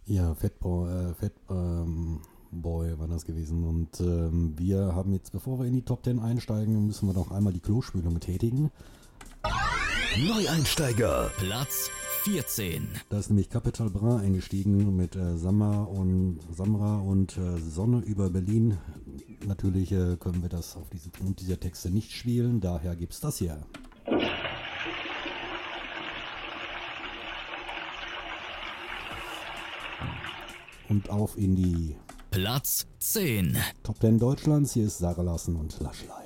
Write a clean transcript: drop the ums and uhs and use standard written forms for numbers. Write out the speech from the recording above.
Ja, Boy war das gewesen. Und wir haben jetzt, bevor wir in die Top 10 einsteigen, müssen wir noch einmal die Klospülung betätigen. Neueinsteiger, Platz 14. Da ist nämlich Capital Bra eingestiegen mit Samra und Sonne über Berlin. Natürlich können wir das aufgrund dieser Texte nicht spielen, daher gibt's das hier. Und auf in die Platz 10. Top 10 Deutschlands. Hier ist Sarah Larsson und Laschla.